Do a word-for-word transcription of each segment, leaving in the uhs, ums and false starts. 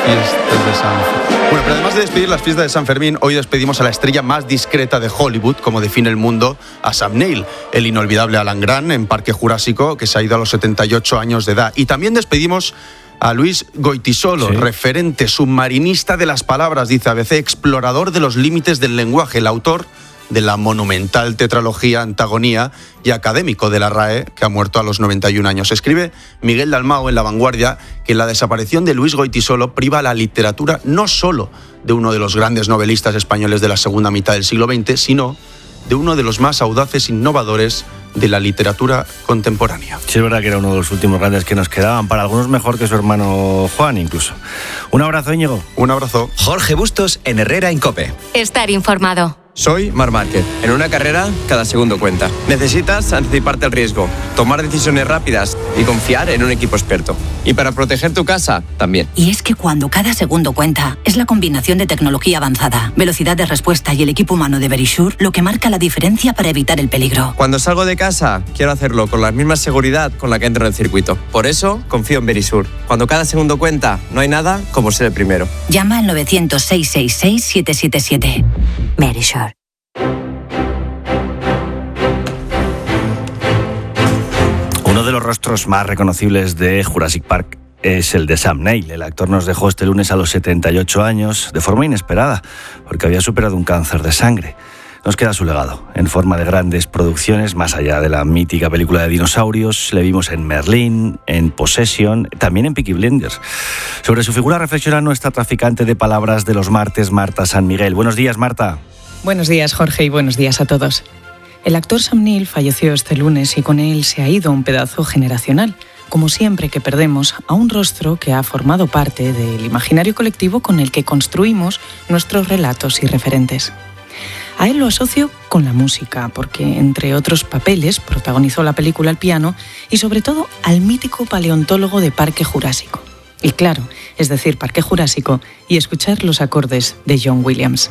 fiestas de San Fermín. Bueno, pero además de despedir las fiestas de San Fermín, hoy despedimos a la estrella más discreta de Hollywood, como define el mundo, a Sam Neill, el inolvidable Alan Grant en Parque Jurásico, que se ha ido a los setenta y ocho años de edad. Y también despedimos a Luis Goytisolo, ¿sí? Referente, submarinista de las palabras, dice A B C, explorador de los límites del lenguaje, el autor de la monumental tetralogía Antagonía y académico de la R A E, que ha muerto a los noventa y un años. Escribe Miguel Dalmau en La Vanguardia que la desaparición de Luis Goytisolo priva a la literatura no solo de uno de los grandes novelistas españoles de la segunda mitad del siglo veinte, sino de uno de los más audaces innovadores de la literatura contemporánea. Sí, es verdad que era uno de los últimos grandes que nos quedaban, para algunos mejor que su hermano Juan incluso. Un abrazo, Íñigo. Un abrazo. Jorge Bustos en Herrera en COPE. Estar informado. Soy Marc Márquez. En una carrera, cada segundo cuenta. Necesitas anticiparte al riesgo, tomar decisiones rápidas y confiar en un equipo experto. Y para proteger tu casa, también. Y es que cuando cada segundo cuenta, es la combinación de tecnología avanzada, velocidad de respuesta y el equipo humano de Verisure lo que marca la diferencia para evitar el peligro. Cuando salgo de casa, quiero hacerlo con la misma seguridad con la que entro en el circuito. Por eso, confío en Verisure. Cuando cada segundo cuenta, no hay nada como ser el primero. Llama al novecientos, seiscientos sesenta y seis, siete siete siete. Verisure. Uno de los rostros más reconocibles de Jurassic Park es el de Sam Neill. El actor nos dejó este lunes a los setenta y ocho años de forma inesperada, porque había superado un cáncer de sangre. Nos queda su legado, en forma de grandes producciones, más allá de la mítica película de dinosaurios. Le vimos en Merlín, en Possession, también en Peaky Blinders. Sobre su figura reflexiona nuestra traficante de palabras de los martes, Marta San Miguel. Buenos días, Marta. Buenos días, Jorge, y buenos días a todos. El actor Sam Neill falleció este lunes y con él se ha ido un pedazo generacional, como siempre que perdemos a un rostro que ha formado parte del imaginario colectivo con el que construimos nuestros relatos y referentes. A él lo asocio con la música, porque entre otros papeles protagonizó la película El piano y sobre todo al mítico paleontólogo de Parque Jurásico. Y claro, es decir, Parque Jurásico y escuchar los acordes de John Williams.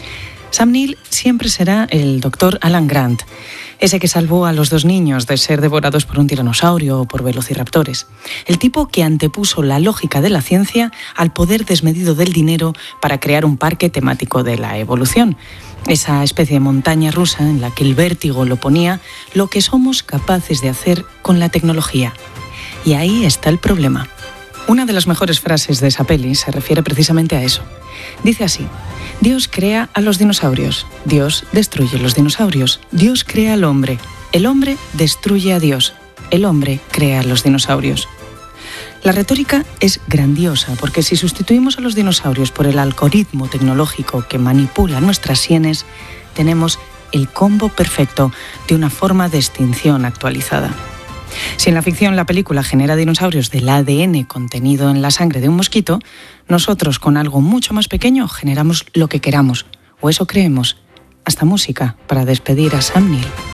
Sam Neill siempre será el doctor Alan Grant, ese que salvó a los dos niños de ser devorados por un tiranosaurio o por velociraptores. El tipo que antepuso la lógica de la ciencia al poder desmedido del dinero para crear un parque temático de la evolución. Esa especie de montaña rusa en la que el vértigo lo ponía lo que somos capaces de hacer con la tecnología. Y ahí está el problema. Una de las mejores frases de esa peli se refiere precisamente a eso. Dice así: Dios crea a los dinosaurios, Dios destruye los dinosaurios, Dios crea al hombre, el hombre destruye a Dios, el hombre crea a los dinosaurios. La retórica es grandiosa porque si sustituimos a los dinosaurios por el algoritmo tecnológico que manipula nuestras sienes, tenemos el combo perfecto de una forma de extinción actualizada. Si en la ficción la película genera dinosaurios del A D N contenido en la sangre de un mosquito, nosotros con algo mucho más pequeño generamos lo que queramos, o eso creemos, hasta música para despedir a Sam Neill.